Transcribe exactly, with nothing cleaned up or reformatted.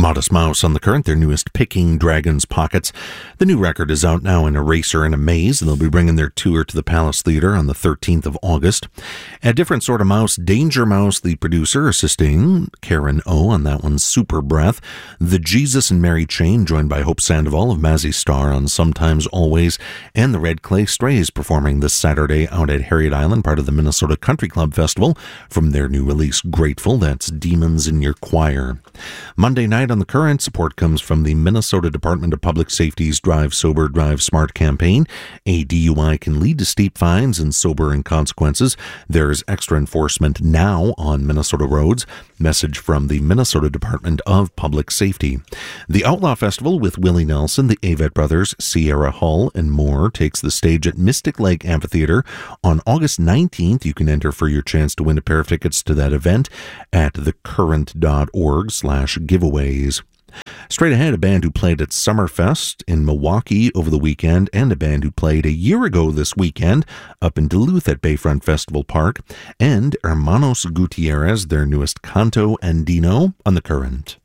Modest Mouse on the Current, their newest Picking Dragon's Pockets. The new record is out now in Eraser and Amaze, and they'll be bringing their tour to the Palace Theatre on the thirteenth of August. A different sort of mouse, Danger Mouse, the producer, assisting Karen O on that one, Super Breath. The Jesus and Mary Chain, joined by Hope Sandoval of Mazzy Star on Sometimes Always, and the Red Clay Strays performing this Saturday out at Harriet Island, part of the Minnesota Country Club Festival, from their new release, Grateful. That's Demons in Your Choir. Monday night on the Current, support comes from the Minnesota Department of Public Safety's Drive Sober, Drive Smart campaign. A D U I can lead to steep fines and sobering consequences. There's extra enforcement now on Minnesota roads. Message from the Minnesota Department of Public Safety. The Outlaw Festival with Willie Nelson, the Avett Brothers, Sierra Hull, and more takes the stage at Mystic Lake Amphitheater on August nineteenth. You can enter for your chance to win a pair of tickets to that event at thecurrent.org slash giveaways. Straight ahead, a band who played at Summerfest in Milwaukee over the weekend, and a band who played a year ago this weekend up in Duluth at Bayfront Festival Park, and Hermanos Gutierrez, their newest Canto Andino on the Current.